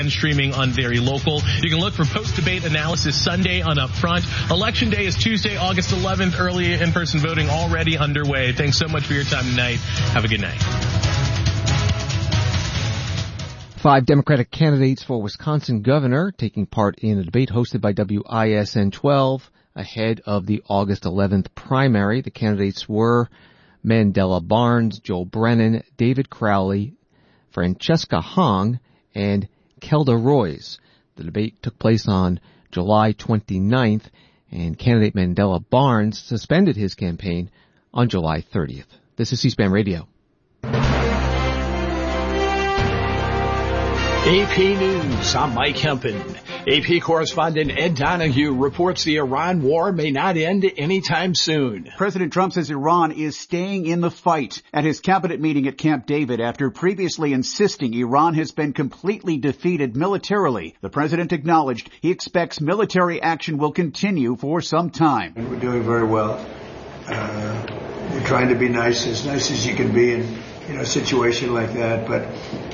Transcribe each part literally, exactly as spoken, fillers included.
and streaming on Very Local. You can look for post-debate analysis Sunday on Upfront. Election Day is Tuesday, August eleventh. Early in-person voting already underway. Thanks so much for your time tonight. Have a good night. Five Democratic candidates for Wisconsin governor taking part in a debate hosted by W I S N twelve ahead of the August eleventh primary. The candidates were Mandela Barnes, Joel Brennan, David Crowley, Francesca Hong, and Kelda Roys. The debate took place on July twenty-ninth, and candidate Mandela Barnes suspended his campaign on July thirtieth. This is C-SPAN Radio. A P News, I'm Mike Hempen. A P correspondent Ed Donahue reports the Iran war may not end anytime soon. President Trump says Iran is staying in the fight at his cabinet meeting at Camp David after previously insisting Iran has been completely defeated militarily. The president acknowledged he expects military action will continue for some time. We're doing very well. Uh, we're trying to be nice, as nice as you can be in you know, a situation like that, but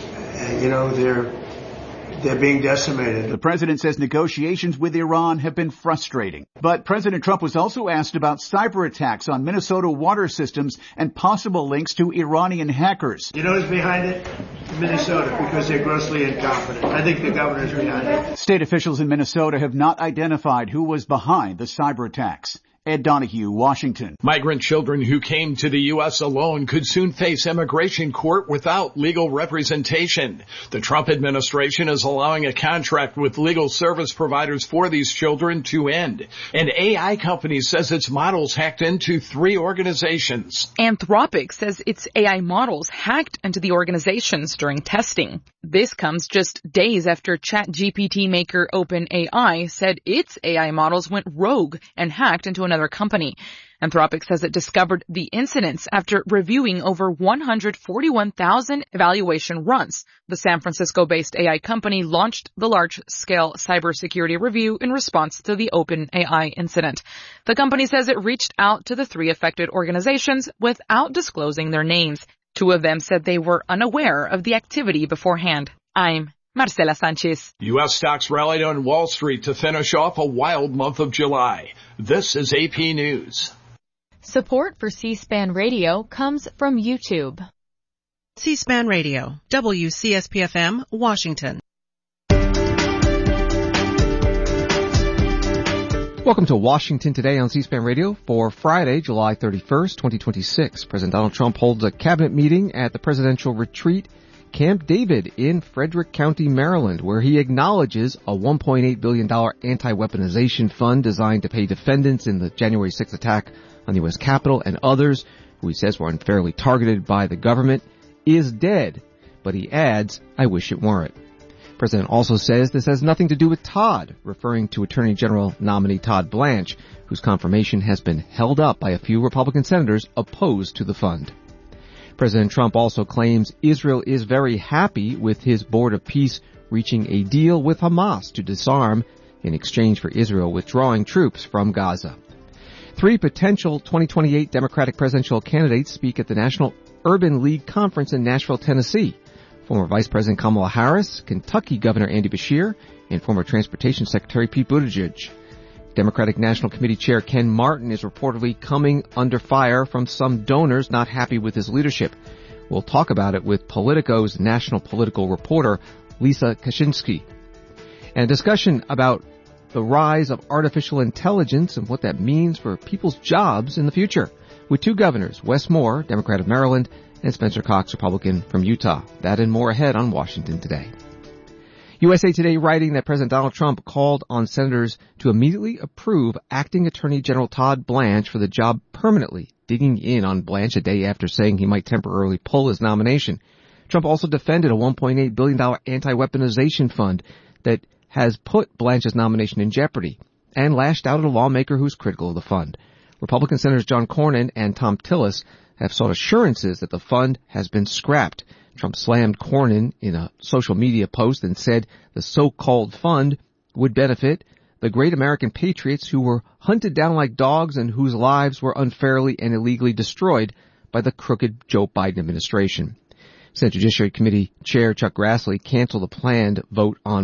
uh, you know, they're They're being decimated. The president says negotiations with Iran have been frustrating. But President Trump was also asked about cyber attacks on Minnesota water systems and possible links to Iranian hackers. You know who's behind it? Minnesota, because they're grossly incompetent. I think the governor's behind it. State officials in Minnesota have not identified who was behind the cyber attacks. Ed Donahue, Washington. Migrant children who came to the U S alone could soon face immigration court without legal representation. The Trump administration is allowing a contract with legal service providers for these children to end. An A I company says its models hacked into three organizations. Anthropic says its A I models hacked into the organizations during testing. This comes just days after ChatGPT maker OpenAI said its A I models went rogue and hacked into another company. Anthropic says it discovered the incidents after reviewing over one hundred forty-one thousand evaluation runs. The San Francisco-based A I company launched the large-scale cybersecurity review in response to the OpenAI incident. The company says it reached out to the three affected organizations without disclosing their names. Two of them said they were unaware of the activity beforehand. I'm Marcela Sanchez. U S stocks rallied on Wall Street to finish off a wild month of July. This is A P News. Support for C-SPAN Radio comes from YouTube. C-SPAN Radio, W C S P F M, Washington. Welcome to Washington Today on C-SPAN Radio for Friday, July thirty-first, twenty twenty-six. President Donald Trump holds a cabinet meeting at the presidential retreat Camp David in Frederick County, Maryland, where he acknowledges a one point eight billion dollars anti-weaponization fund designed to pay defendants in the January sixth attack on the U S Capitol and others who he says were unfairly targeted by the government is dead. But he adds, I wish it weren't. The president also says this has nothing to do with Todd, referring to Attorney General nominee Todd Blanche, whose confirmation has been held up by a few Republican senators opposed to the fund. President Trump also claims Israel is very happy with his Board of Peace reaching a deal with Hamas to disarm in exchange for Israel withdrawing troops from Gaza. Three potential twenty twenty-eight Democratic presidential candidates speak at the National Urban League Conference in Nashville, Tennessee. Former Vice President Kamala Harris, Kentucky Governor Andy Beshear, and former Transportation Secretary Pete Buttigieg. Democratic National Committee Chair Ken Martin is reportedly coming under fire from some donors not happy with his leadership. We'll talk about it with Politico's national political reporter Lisa Kaczynski. And a discussion about the rise of artificial intelligence and what that means for people's jobs in the future, with two governors, Wes Moore, Democrat of Maryland, and Spencer Cox, Republican from Utah. That and more ahead on Washington Today. U S A Today writing that President Donald Trump called on senators to immediately approve Acting Attorney General Todd Blanche for the job permanently, digging in on Blanche a day after saying he might temporarily pull his nomination. Trump also defended a one point eight billion dollars anti-weaponization fund that has put Blanche's nomination in jeopardy, and lashed out at a lawmaker who's critical of the fund. Republican Senators John Cornyn and Thom Tillis have sought assurances that the fund has been scrapped. Trump slammed Cornyn in a social media post and said the so-called fund would benefit the great American patriots who were hunted down like dogs and whose lives were unfairly and illegally destroyed by the crooked Joe Biden administration. Senate Judiciary Committee Chair Chuck Grassley canceled the planned vote on